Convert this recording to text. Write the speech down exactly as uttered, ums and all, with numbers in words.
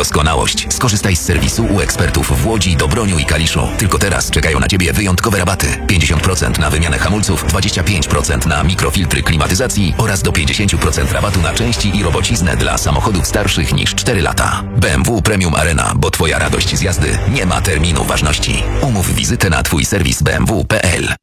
doskonałość. Skorzystaj z serwisu u ekspertów w Łodzi, Dobroniu i Kaliszu. Tylko teraz czekają na Ciebie wyjątkowe rabaty. pięćdziesiąt procent na wymianę hamulców, dwadzieścia pięć procent na mikrofiltry klimatyzacji oraz do pięćdziesiąt procent rabatu na części i robociznę dla samochodów starszych niż cztery lata. B M W Premium Arena, bo Twoja radość z jazdy nie ma terminu ważności. Umów wizytę na Twój serwis b m w kropka p l.